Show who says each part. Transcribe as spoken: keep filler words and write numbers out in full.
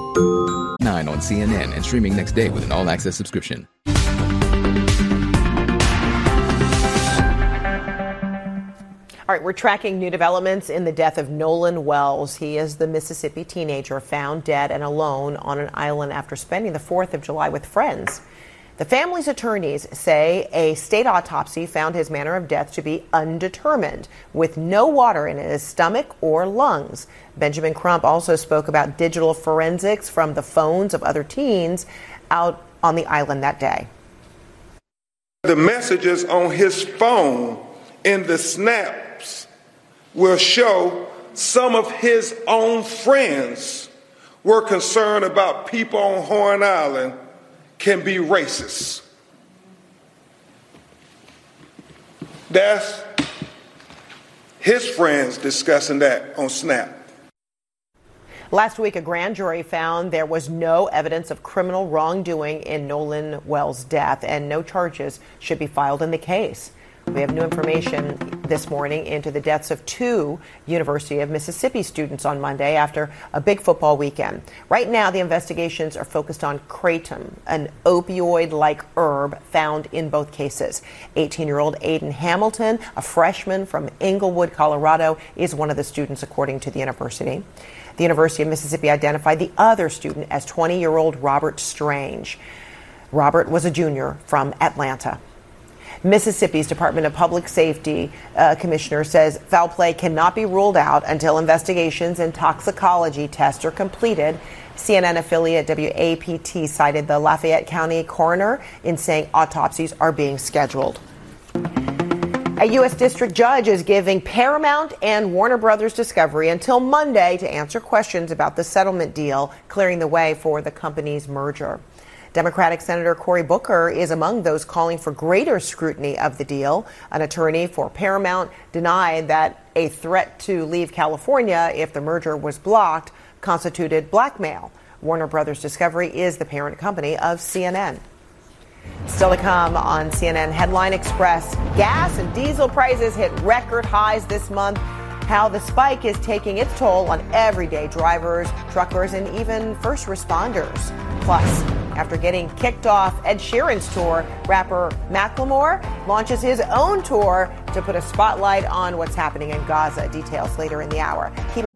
Speaker 1: nine on C N N and streaming next day with an all-access subscription.
Speaker 2: All right, we're tracking new developments in the death of Nolan Wells. He is the Mississippi teenager found dead and alone on an island after spending the fourth of July with friends. The family's attorneys say a state autopsy found his manner of death to be undetermined, with no water in his stomach or lungs. Benjamin Crump also spoke about digital forensics from the phones of other teens out on the island that day.
Speaker 3: The messages on his phone in the snaps will show some of his own friends were concerned about people on Horn Island can be racist. That's his friends discussing that on Snap.
Speaker 2: Last week, a grand jury found there was no evidence of criminal wrongdoing in Nolan Wells' death, and no charges should be filed in the case. We have new information this morning into the deaths of two University of Mississippi students on Monday after a big football weekend. Right now, the investigations are focused on kratom, an opioid-like herb found in both cases. eighteen-year-old Aiden Hamilton, a freshman from Englewood, Colorado, is one of the students, according to the university. The University of Mississippi identified the other student as twenty-year-old Robert Strange. Robert was a junior from Atlanta. Mississippi's Department of Public Safety uh, commissioner says foul play cannot be ruled out until investigations and toxicology tests are completed. C N N affiliate W A P T cited the Lafayette County coroner in saying autopsies are being scheduled. A U S district judge is giving Paramount and Warner Brothers Discovery until Monday to answer questions about the settlement deal, clearing the way for the company's merger. Democratic Senator Cory Booker is among those calling for greater scrutiny of the deal. An attorney for Paramount denied that a threat to leave California if the merger was blocked constituted blackmail. Warner Brothers Discovery is the parent company of C N N. Still to come on C N N Headline Express, gas and diesel prices hit record highs this month. How the spike is taking its toll on everyday drivers, truckers, and even first responders. Plus, after getting kicked off Ed Sheeran's tour, rapper Macklemore launches his own tour to put a spotlight on what's happening in Gaza. Details later in the hour. Keep